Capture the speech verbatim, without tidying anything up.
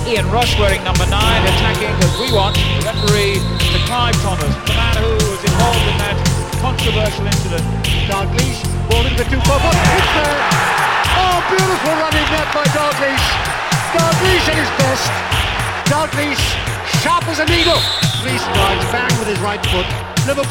Ian Rush wearing number nine, attacking as we want. The referee to Clive Thomas, the man who was involved in that controversial incident. Dalglish, ball into the two forward. It's there. Oh, beautiful running net by Dalglish. Dalglish at his best. Dalglish, sharp as a needle. Three strides, bang with his right foot.